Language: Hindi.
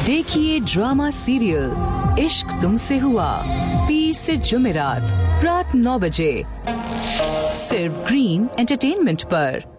देखिए ड्रामा सीरियल इश्क तुमसे हुआ पीर से जुमेरात रात 9 बजे सिर्फ ग्रीन एंटरटेनमेंट पर।